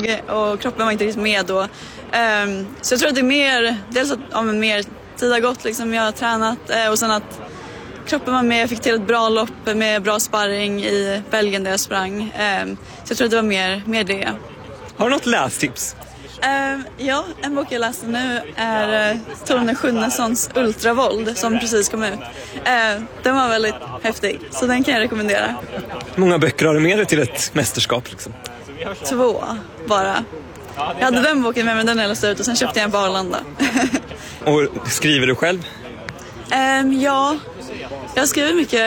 dog och kroppen var inte riktigt med då. Så jag tror att det är mer, dels att mer tid har gått liksom, jag har tränat och sen att kroppen var med, jag fick till ett bra lopp med bra sparring i Belgien där jag sprang. Så jag tror att det var mer det. Har du något lästips? Ja, en bok jag läste nu är Tone Schunnessons Ultravold som precis kom ut. Den var väldigt häftig, så den kan jag rekommendera. Hur många böcker har du med dig till ett mästerskap? Liksom? 2 bara. Jag hade den boken med mig, den jag läste ut och sen köpte jag en på Arlanda. Och skriver du själv? Ja, jag skriver mycket.